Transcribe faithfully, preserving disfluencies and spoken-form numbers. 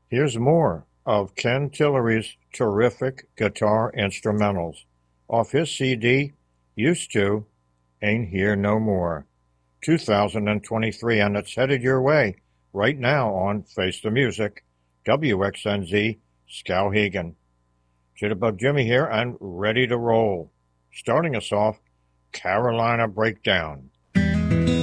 Here's more of Ken Tillery's terrific guitar instrumentals off his C D, Used To, Ain't Here No More, two thousand twenty-three, and it's headed your way right now on Face the Music, W X N Z, Skowhegan. Jitterbug Jimmy here and ready to roll. Starting us off, Carolina Breakdown.